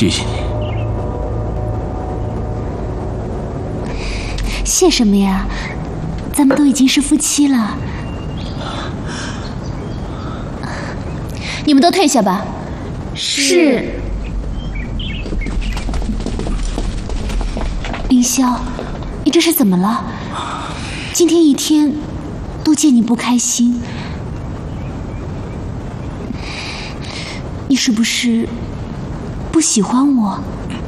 谢谢你。 谢什么呀？咱们都已经是夫妻了。 你们都退下吧。 是。凌霄，你这是怎么了？今天一天都见你不开心，你是不是不喜欢我？